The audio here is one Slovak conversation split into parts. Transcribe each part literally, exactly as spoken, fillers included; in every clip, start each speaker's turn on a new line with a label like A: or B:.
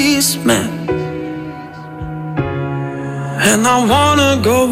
A: And I wanna go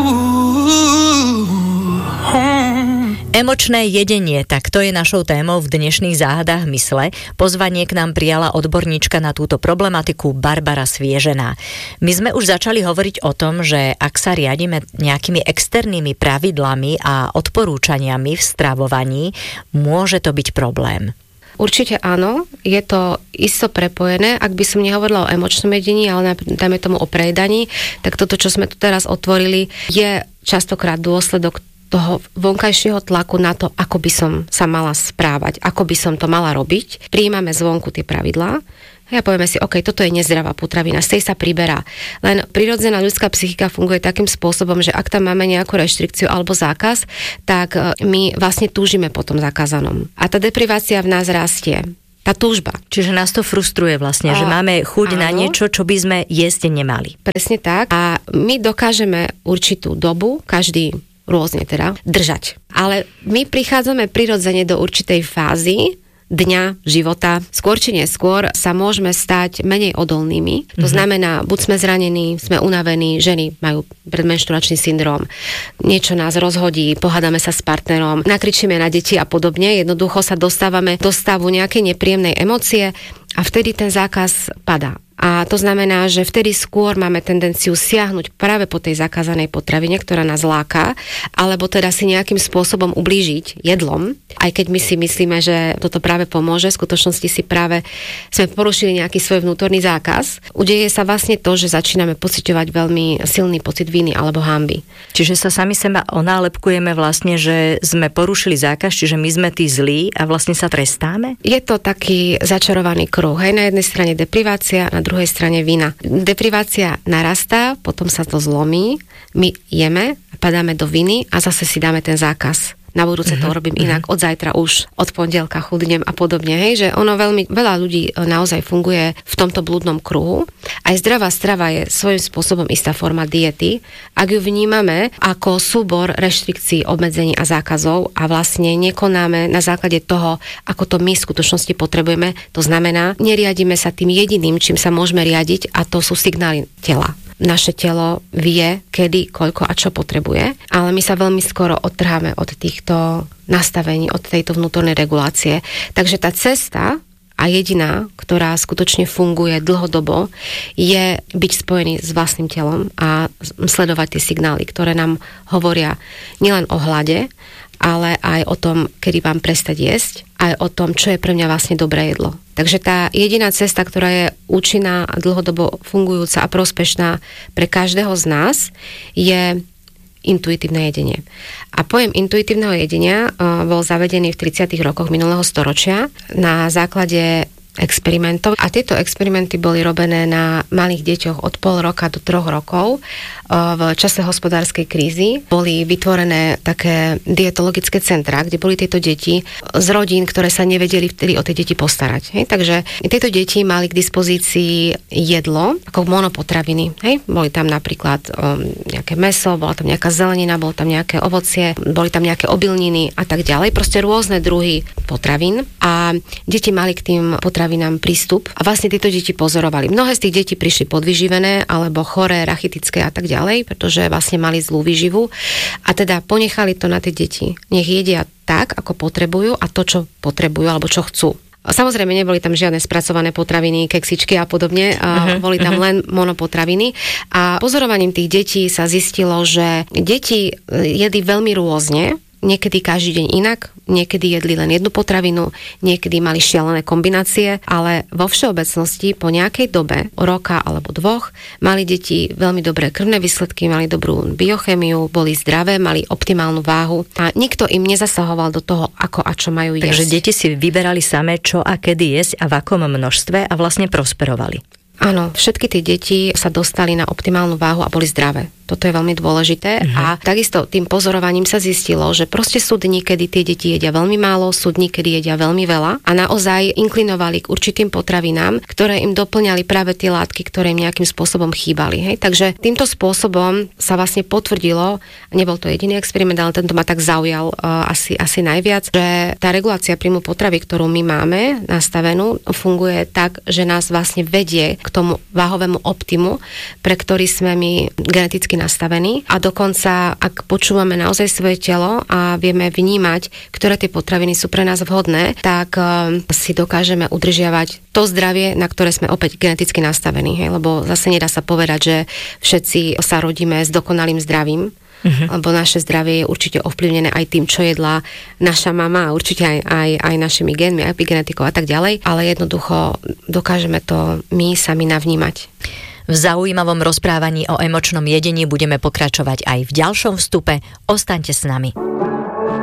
A: home.
B: Emočné jedenie, tak to je našou témou v dnešných záhadách mysle. Pozvanie k nám prijala odborníčka na túto problematiku Barbara Sviežená. My sme už začali hovoriť o tom, že ak sa riadime nejakými externými pravidlami a odporúčaniami v stravovaní, môže to byť problém.
C: Určite áno, je to isto prepojené. Ak by som nehovorila o emočnom jedení, ale dajme tomu o prejedaní, tak toto, čo sme tu teraz otvorili, je častokrát dôsledok toho vonkajšieho tlaku na to, ako by som sa mala správať, ako by som to mala robiť. Prijímame zvonku tie pravidlá a povieme si, OK, toto je nezdravá potravina, z tej sa priberá. Len prirodzená ľudská psychika funguje takým spôsobom, že ak tam máme nejakú reštrikciu alebo zákaz, tak my vlastne túžime po tom zakázanom. A tá deprivácia v nás rastie. Tá túžba.
B: Čiže nás to frustruje vlastne, a, že máme chuť áno, na niečo, čo by sme jesť nemali.
C: Presne tak. A my dokážeme určitú dobu, každý rôzne teda, držať. Ale my prichádzame prirodzene do určitej fázy dňa, života, skôr či neskôr sa môžeme stať menej odolnými. To mm-hmm. znamená, buď sme zranení, sme unavení, ženy majú predmenštruačný syndrom, niečo nás rozhodí, pohádame sa s partnerom, nakričíme na deti a podobne. Jednoducho sa dostávame do stavu nejakej nepríjemnej emócie a vtedy ten zákaz padá. A to znamená, že vtedy skôr máme tendenciu siahnuť práve po tej zakázanej potravine, ktorá nás láka, alebo teda si nejakým spôsobom ublížiť jedlom, aj keď my si myslíme, že toto práve pomôže, v skutočnosti si práve sme porušili nejaký svoj vnútorný zákaz. Udeje sa vlastne to, že začíname pociťovať veľmi silný pocit viny alebo hanby.
B: Čiže sa sami seba onálepkujeme vlastne, že sme porušili zákaz, čiže my sme tí zlí a vlastne sa trestáme?
C: Je to taký začarovaný kruh. Hej, na jednej strane deprivácia, na druhej strane vina. Deprivácia narastá, potom sa to zlomí, my jeme a padáme do viny a zase si dáme ten zákaz. Na budúce to robím inak, od zajtra už, od pondelka chudnem a podobne. Hej, že ono veľmi, veľa ľudí naozaj funguje v tomto blúdnom kruhu. Aj zdravá strava je svojím spôsobom istá forma diety. Ak ju vnímame ako súbor reštrikcií, obmedzení a zákazov a vlastne nekonáme na základe toho, ako to my v skutočnosti potrebujeme, to znamená, neriadíme sa tým jediným, čím sa môžeme riadiť, a to sú signály tela. Naše telo vie, kedy, koľko a čo potrebuje, ale my sa veľmi skoro odtrháme od týchto nastavení, od tejto vnútornej regulácie. Takže tá cesta a jediná, ktorá skutočne funguje dlhodobo, je byť spojený s vlastným telom a sledovať tie signály, ktoré nám hovoria nielen o hlade, ale aj o tom, kedy vám prestať jesť, aj o tom, čo je pre mňa vlastne dobré jedlo. Takže tá jediná cesta, ktorá je účinná a dlhodobo fungujúca a prospešná pre každého z nás, je intuitívne jedenie. A pojem intuitívneho jedenia uh, bol zavedený v tridsiatych rokoch minulého storočia na základe experimentov. A tieto experimenty boli robené na malých deťoch od pol roka do troch rokov. V čase hospodárskej krízy boli vytvorené také dietologické centrá, kde boli tieto deti z rodín, ktoré sa nevedeli vtedy o tie deti postarať. Hej? Takže tieto deti mali k dispozícii jedlo, ako monopotraviny. Hej? Boli tam napríklad um, nejaké mäso, bola tam nejaká zelenina, bolo tam nejaké ovocie, boli tam nejaké obilniny a tak ďalej. Proste rôzne druhy potravín. A deti mali k tým potravinám prístup a vlastne tieto deti pozorovali. Mnohé z tých detí prišli podvyživené alebo choré, rachitické a tak ďalej. Pretože vlastne mali zlú výživu a teda ponechali to na tie deti. Nech jedia tak, ako potrebujú a to, čo potrebujú alebo čo chcú. Samozrejme, neboli tam žiadne spracované potraviny, keksičky a podobne, uh-huh, boli tam uh-huh. len monopotraviny a pozorovaním tých detí sa zistilo, že deti jedli veľmi rôzne, niekedy každý deň inak, niekedy jedli len jednu potravinu, niekedy mali šialené kombinácie, ale vo všeobecnosti po nejakej dobe, roka alebo dvoch, mali deti veľmi dobré krvné výsledky, mali dobrú biochemiu, boli zdravé, mali optimálnu váhu a nikto im nezasahoval do toho, ako a čo majú jesť.
B: Takže deti si vyberali samé, čo a kedy jesť a v akom množstve a vlastne prosperovali.
C: Áno, všetky tie deti sa dostali na optimálnu váhu a boli zdravé. Toto je veľmi dôležité. Uh-huh. A takisto tým pozorovaním sa zistilo, že proste sú dni, kedy tie deti jedia veľmi málo, sú dni, kedy jedia veľmi veľa a naozaj inklinovali k určitým potravinám, ktoré im doplňali práve tie látky, ktoré im nejakým spôsobom chýbali. Hej? Takže týmto spôsobom sa vlastne potvrdilo, nebol to jediný experiment, ale tento ma tak zaujal uh, asi, asi najviac, že tá regulácia príjmu potravy, ktorú my máme nastavenú, funguje tak, že nás vlastne vedie k tomu váhovému optimu, pre ktorý sme my geneticky nastavení a dokonca, ak počúvame naozaj svoje telo a vieme vnímať, ktoré tie potraviny sú pre nás vhodné, tak um, si dokážeme udržiavať to zdravie, na ktoré sme opäť geneticky nastavení. Hej? Lebo zase nedá sa povedať, že všetci sa rodíme s dokonalým zdravím, Uh-huh. lebo naše zdravie je určite ovplyvnené aj tým, čo jedla naša mama a určite aj, aj, aj našimi génmi, epigenetikou a tak ďalej, ale jednoducho dokážeme to my sami navnímať.
B: V zaujímavom rozprávaní o emočnom jedení budeme pokračovať aj v ďalšom vstupe. Ostaňte s nami.